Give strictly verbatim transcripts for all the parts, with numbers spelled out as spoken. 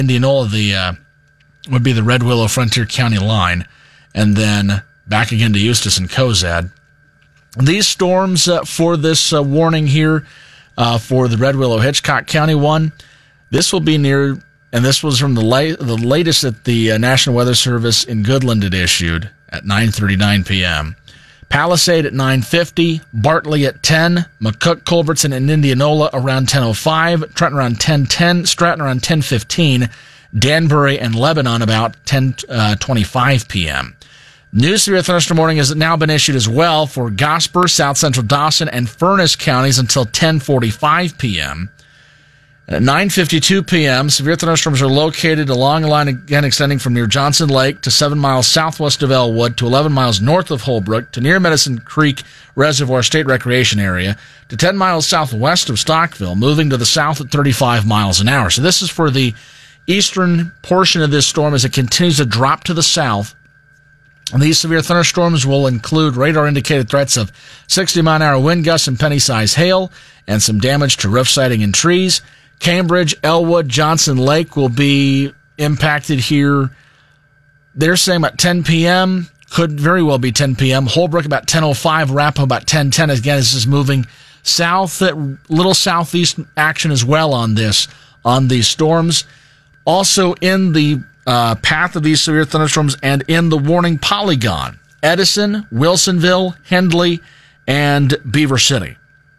Indianola, the uh, would be the Red Willow Frontier County line, and then back again to Eustis and Cozad. These storms uh, for this uh, warning here uh, for the Red Willow Hitchcock County one, this will be near, and this was from the, la- the latest that the uh, National Weather Service in Goodland had issued at nine thirty-nine p.m. Palisade at nine fifty, Bartley at ten, McCook, Culbertson, and Indianola around ten oh five, Trenton around ten ten, Stratton around ten fifteen, Danbury and Lebanon about ten twenty-five p.m. New severe thunderstorm warning has now been issued as well for Gosper, South Central Dawson, and Furnace counties until ten forty-five p.m. At nine fifty-two p.m., severe thunderstorms are located along a line again extending from near Johnson Lake to seven miles southwest of Elwood to eleven miles north of Holbrook to near Medicine Creek Reservoir State Recreation Area to ten miles southwest of Stockville, moving to the south at thirty-five miles an hour. So this is for the eastern portion of this storm as it continues to drop to the south. And these severe thunderstorms will include radar-indicated threats of sixty mile an hour wind gusts and penny-sized hail and some damage to roof siding and trees. Cambridge, Elwood, Johnson Lake will be impacted here. They're saying about ten p.m. Could very well be ten p.m. Holbrook about ten oh five. Arapahoe about ten ten. Again, this is moving south, a little southeast action as well on this, on these storms. Also in the uh, path of these severe thunderstorms and in the warning polygon, Edison, Wilsonville, Hendley, and Beaver City.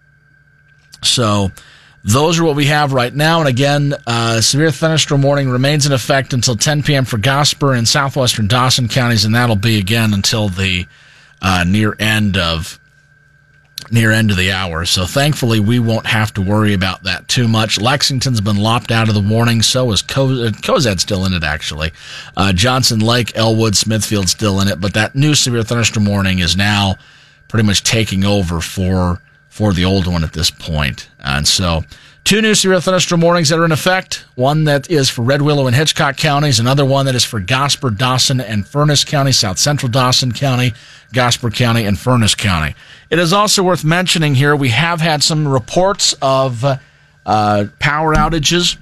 So those are what we have right now. And again, uh, severe thunderstorm warning remains in effect until ten p.m. for Gosper and southwestern Dawson counties, and that'll be again until the uh, near end of near end of the hour. So thankfully, we won't have to worry about that too much. Lexington's been lopped out of the warning. So is Co- Cozad's still in it, actually. Uh, Johnson Lake, Elwood, Smithfield still in it, but that new severe thunderstorm warning is now pretty much taking over for. for the old one at this point. And so two new severe thunderstorm warnings that are in effect. One that is for Red Willow and Hitchcock counties. Another one that is for Gosper, Dawson, and Furnace County, South Central Dawson County, Gosper County, and Furnace County. It is also worth mentioning here, we have had some reports of uh, power outages,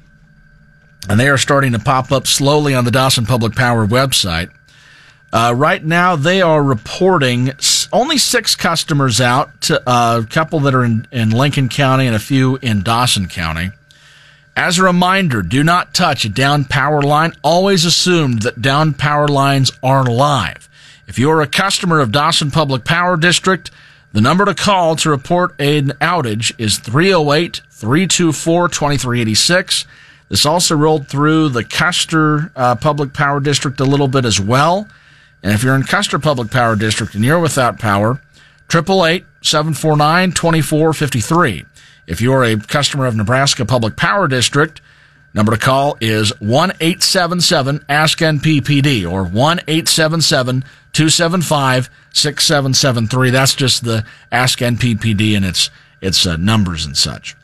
and they are starting to pop up slowly on the Dawson Public Power website. Uh, right now, they are reporting only six customers out, to, uh, a couple that are in, in Lincoln County and a few in Dawson County. As a reminder, do not touch a downed power line. Always assume that downed power lines are live. If you are a customer of Dawson Public Power District, the number to call to report an outage is three oh eight, three two four, two three eight six. This also rolled through the Custer uh, Public Power District a little bit as well. And if you're in Custer Public Power District and you're without power, eight eight eight, seven four nine, two four five three. If you're a customer of Nebraska Public Power District, number to call is one eight seven seven, ask N P P D or one eight seven seven, two seven five, six seven seven three. That's just the Ask N P P D and its, its uh, numbers and such.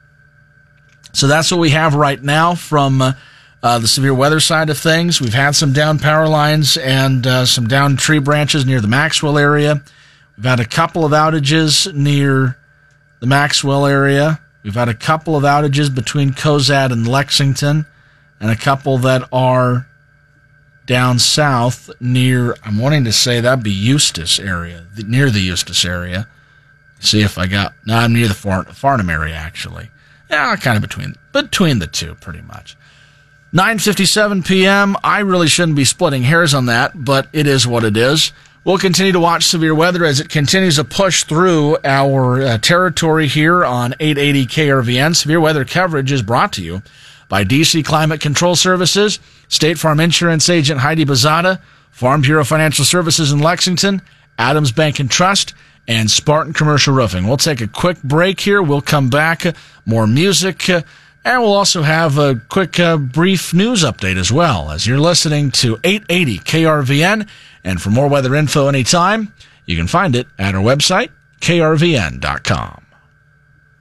So that's what we have right now from Uh, Uh, the severe weather side of things. We've had some down power lines and uh, some down tree branches near the Maxwell area. We've had a couple of outages near the Maxwell area. We've had a couple of outages between Cozad and Lexington, and a couple that are down south near, I'm wanting to say that'd be Eustis area, the, near the Eustis area. See if I got, no, I'm near the Far, Farnham area, actually. Yeah, kind of between, between the two, pretty much. nine fifty-seven p.m. I really shouldn't be splitting hairs on that, but it is what it is. We'll continue to watch severe weather as it continues to push through our uh, territory here on eight eighty K R V N. Severe weather coverage is brought to you by D C Climate Control Services, State Farm Insurance Agent Heidi Bazada, Farm Bureau Financial Services in Lexington, Adams Bank and Trust, and Spartan Commercial Roofing. We'll take a quick break here. We'll come back, more music, uh, and we'll also have a quick, uh, brief news update as well as you're listening to eight eighty K R V N. And for more weather info anytime, you can find it at our website, K R V N dot com.